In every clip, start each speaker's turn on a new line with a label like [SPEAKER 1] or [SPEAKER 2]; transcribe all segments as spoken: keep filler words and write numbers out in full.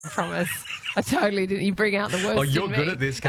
[SPEAKER 1] promise. I totally didn't. You bring out the worst.
[SPEAKER 2] Oh, you're
[SPEAKER 1] in
[SPEAKER 2] good
[SPEAKER 1] me.
[SPEAKER 2] at this,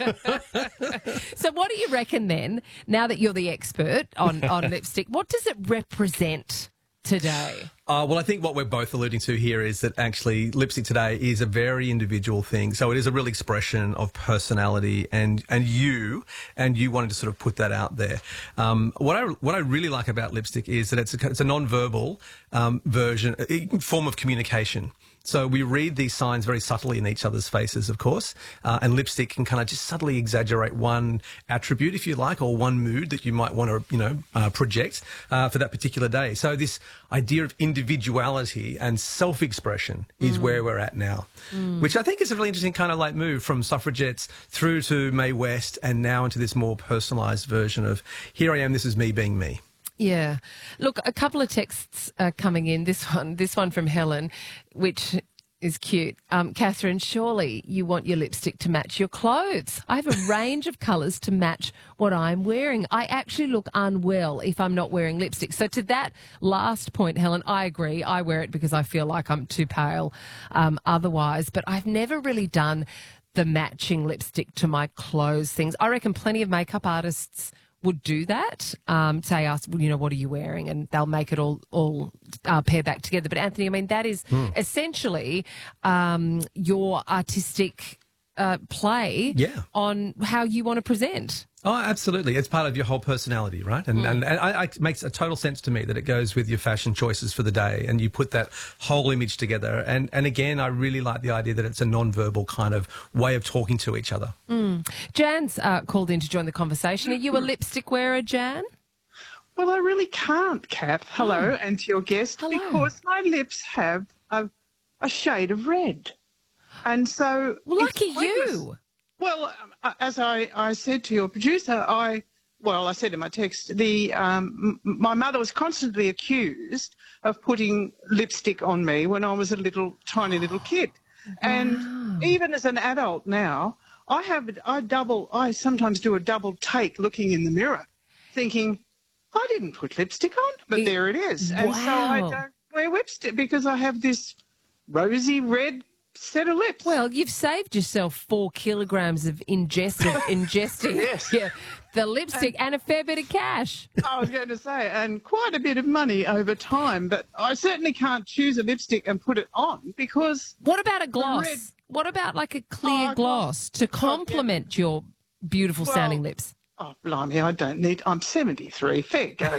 [SPEAKER 2] Kat.
[SPEAKER 1] So what do you reckon then, now that you're the expert on, on lipstick, what does it represent today?
[SPEAKER 2] Uh, well, I think what we're both alluding to here is that actually lipstick today is a very individual thing. So it is a real expression of personality and, and you, and you wanted to sort of put that out there. Um, what I what I really like about lipstick is that it's a, it's a non-verbal um, version, uh, form of communication. So we read these signs very subtly in each other's faces, of course, uh, and lipstick can kind of just subtly exaggerate one attribute, if you like, or one mood that you might want to, you know, uh, project uh, for that particular day. So this idea of individuality and self-expression is mm. where we're at now, mm. which I think is a really interesting kind of like move from suffragettes through to Mae West and now into this more personalised version of here I am, this is me being me.
[SPEAKER 1] Yeah. Look, a couple of texts are coming in. This one, this one from Helen, which is cute. Um, Catherine, surely you want your lipstick to match your clothes. I have a range of colours to match what I'm wearing. I actually look unwell if I'm not wearing lipstick. So to that last point, Helen, I agree. I wear it because I feel like I'm too pale um, otherwise. But I've never really done the matching lipstick to my clothes things. I reckon plenty of makeup artists would do that, um, say, ask, well, you know, what are you wearing? And they'll make it all all uh, pair back together. But, Anthony, I mean, that is mm. essentially um, your artistic uh, play
[SPEAKER 2] yeah.
[SPEAKER 1] on how you want to present.
[SPEAKER 2] Oh, absolutely. It's part of your whole personality, right? And, mm. and, and I, I, it makes a total sense to me that it goes with your fashion choices for the day and you put that whole image together. And, and again, I really like the idea that it's a non-verbal kind of way of talking to each other.
[SPEAKER 1] Mm. Jan's uh, called in to join the conversation. Are you a lipstick wearer, Jan?
[SPEAKER 3] Well, I really can't, Kath. Hello, oh. and to your guest,
[SPEAKER 1] Hello.
[SPEAKER 3] Because my lips have a, a shade of red. And so...
[SPEAKER 1] Well, lucky you.
[SPEAKER 3] Well, um, as I, I said to your producer, I, well, I said in my text, the um, m- my mother was constantly accused of putting lipstick on me when I was a little, tiny little kid. Wow. And even as an adult now, I have, I double, I sometimes do a double take looking in the mirror, thinking, I didn't put lipstick on, but it, there it is. And
[SPEAKER 1] wow.
[SPEAKER 3] so I don't wear lipstick because I have this rosy red set of lips.
[SPEAKER 1] Well, you've saved yourself four kilograms of ingested, ingesting
[SPEAKER 3] yes.
[SPEAKER 1] yeah, the lipstick and, and a fair bit of cash.
[SPEAKER 3] I was going to say, and quite a bit of money over time, but I certainly can't choose a lipstick and put it on because...
[SPEAKER 1] What about a gloss? Red... What about like a clear oh, gloss to complement oh, yeah. your beautiful well, sounding lips?
[SPEAKER 3] Oh, blimey, I don't need... I'm seventy-three. Fair go,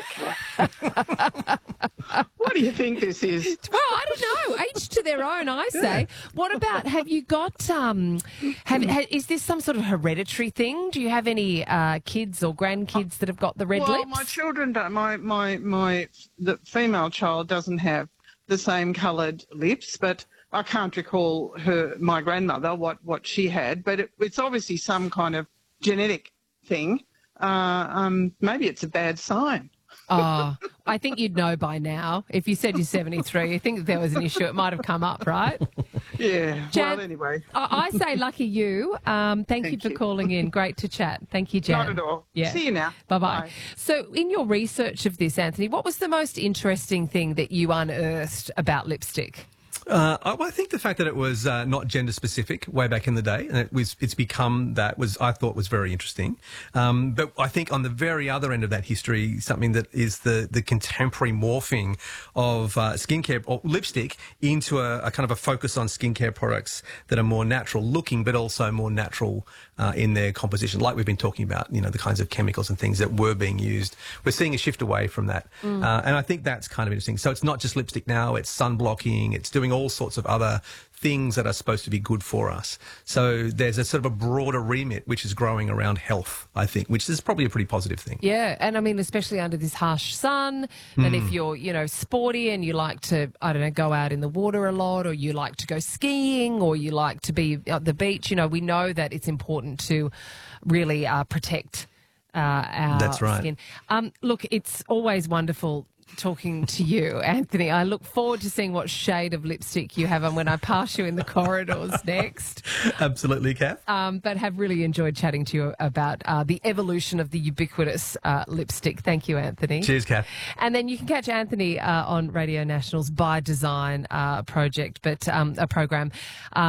[SPEAKER 3] Kat. What do you think this is?
[SPEAKER 1] Well, I don't know. Each to their own, I say. Yeah. What about, have you got, um, have, ha, is this some sort of hereditary thing? Do you have any uh, kids or grandkids that have got the red
[SPEAKER 3] well,
[SPEAKER 1] lips?
[SPEAKER 3] Well, my children don't. My, my, my, the female child doesn't have the same coloured lips, but I can't recall her, my grandmother, what, what she had, but it, it's obviously some kind of genetic thing. Uh, um, maybe it's a bad sign.
[SPEAKER 1] Oh, I think you'd know by now. If you said you're seventy-three, I think if there was an issue, it might have come up, right?
[SPEAKER 3] Yeah.
[SPEAKER 1] Jan,
[SPEAKER 3] well, anyway.
[SPEAKER 1] I, I say lucky you. Um, thank, thank you for you. calling in. Great to chat. Thank you, Jan.
[SPEAKER 3] Not at all.
[SPEAKER 1] Yeah.
[SPEAKER 3] See you now.
[SPEAKER 1] Bye-bye.
[SPEAKER 3] Bye.
[SPEAKER 1] So in your research of this, Anthony, what was the most interesting thing that you unearthed about lipstick?
[SPEAKER 2] Uh, I, well, I think the fact that it was uh, not gender specific way back in the day, and it was it's become that was I thought was very interesting. Um, but I think on the very other end of that history, something that is the the contemporary morphing of uh, skincare or lipstick into a, a kind of a focus on skincare products that are more natural looking, but also more natural uh, in their composition, like we've been talking about. You know, the kinds of chemicals and things that were being used. We're seeing a shift away from that, mm. uh, and I think that's kind of interesting. So it's not just lipstick now; it's sun blocking. It's doing all sorts of other things that are supposed to be good for us. So there's a sort of a broader remit which is growing around health, I think, which is probably a pretty positive thing.
[SPEAKER 1] Yeah, and I mean, especially under this harsh sun, mm. and if you're, you know, sporty and you like to, I don't know, go out in the water a lot, or you like to go skiing, or you like to be at the beach, you know, we know that it's important to really uh, protect uh, our
[SPEAKER 2] That's right.
[SPEAKER 1] skin. Um, look, it's always wonderful talking to you, Anthony. I look forward to seeing what shade of lipstick you have on when I pass you in the corridors next.
[SPEAKER 2] Absolutely, Kath.
[SPEAKER 1] Um, but have really enjoyed chatting to you about uh, the evolution of the ubiquitous uh, lipstick. Thank you, Anthony.
[SPEAKER 2] Cheers, Kath.
[SPEAKER 1] And then you can catch Anthony uh, on Radio National's By Design uh, project, but um, a program. Um,